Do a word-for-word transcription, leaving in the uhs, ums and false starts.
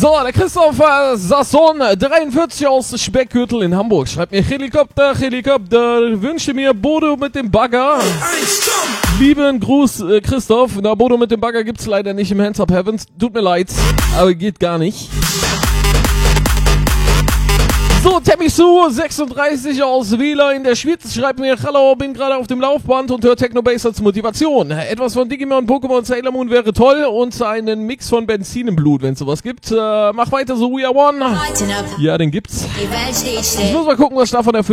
So, der Christoph äh, Sasson, dreiundvierzig aus Speckgürtel in Hamburg. Schreibt mir Helikopter, Helikopter, wünsche mir Bodo mit dem Bagger. Lieben Gruß, äh, Christoph. Na, Bodo mit dem Bagger gibt's leider nicht im Hands Up Heavens. Tut mir leid, aber geht gar nicht. So, Temisu, sechsunddreißig aus Wieler in der Schweiz, schreibt mir, hallo, bin gerade auf dem Laufband und höre Techno-Bass als Motivation. Etwas von Digimon, Pokémon, Sailor Moon wäre toll und einen Mix von Benzin im Blut, wenn es sowas gibt. Äh, mach weiter so, We Are One. Ja, den gibt's. Ich muss mal gucken, was davon erfüllt